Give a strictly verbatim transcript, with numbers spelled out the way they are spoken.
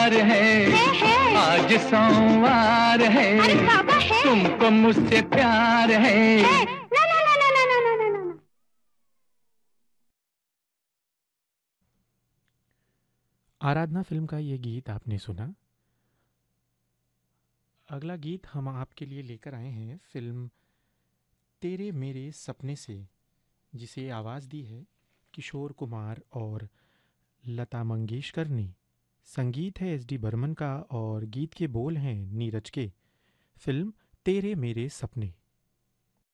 प्यार है, है, है। आज सोमवार है, अरे बाबा है, तुमको मुझसे प्यार है, है। ना ना ना ना ना ना ना ना ना। आराधना फिल्म का ये गीत आपने सुना। अगला गीत हम आपके लिए लेकर आए हैं फिल्म तेरे मेरे सपने से, जिसे आवाज़ दी है किशोर कुमार और लता मंगेशकर ने। संगीत है एस डी बर्मन का और गीत के बोल हैं नीरज के। फिल्म तेरे मेरे सपने।